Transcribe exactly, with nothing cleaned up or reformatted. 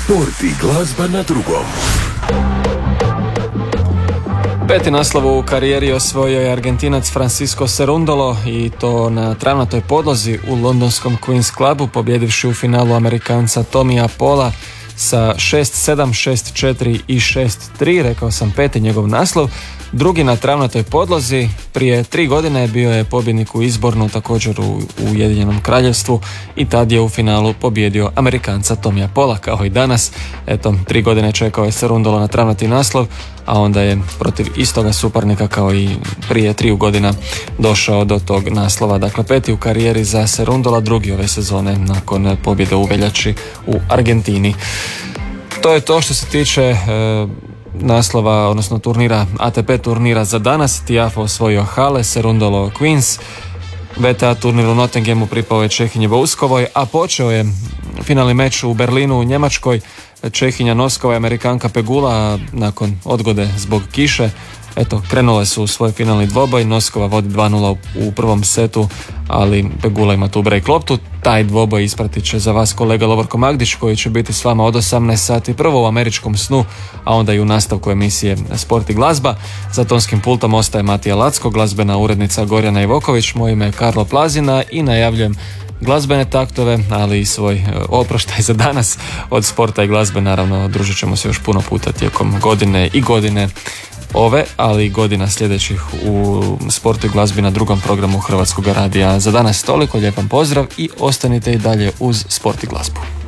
Sport i glazba na drugom. Peti naslov u karijeri osvojio je Argentinac Francisco Cerundolo i to na travnatoj podlozi u londonskom Queen's Clubu, pobjedivši u finalu Amerikanca Tomija Pola sa šest sedam, šest četiri i šest tri, rekao sam peti njegov naslov. Drugi na travnatoj podlozi, prije tri godine bio je pobjednik u izbornu, također u Ujedinjenom Kraljevstvu, i tad je u finalu pobjedio Amerikanca Tomija Pola, kao i danas. Eto, tri godine čekao je Cerundolo na travnati naslov, a onda je protiv istoga suparnika kao i prije triju godina došao do tog naslova. Dakle, peti u karijeri za Cerundola, drugi ove sezone nakon pobjede u veljači u Argentini. To je to što se tiče e, naslova, odnosno turnira, A T P turnira za danas. Tiafoe osvojio Halle, Cerundolo Queens. V T A turnir u Nottinghamu pripao je Čehinji Bouskovoj, a počeo je finalni meč u Berlinu u Njemačkoj. Čehinja Noskova i Amerikanka Pegula nakon odgode zbog kiše. Eto, krenule su u svoj finalni dvoboj. Noskova vodi dva nula u prvom setu, ali Pegula ima tu break loptu. Taj dvoboj ispratit će za vas kolega Lovorko Magdić, koji će biti s vama od osamnaest sati, prvo u Američkom snu, a onda i u nastavku emisije Sport i glazba. Za tonskim pultom ostaje Matija Lacko, glazbena urednica Gorjana Ivoković. Moje ime je Karlo Plazina i najavljujem glazbene taktove, ali i svoj oproštaj za danas od sporta i glazbe. Naravno, družit ćemo se još puno puta tijekom godine i godine ove, ali i godina sljedećih u sportu i glazbi na drugom programu Hrvatskog radija. Za danas toliko, lijepan pozdrav i ostanite i dalje uz sport i glazbu.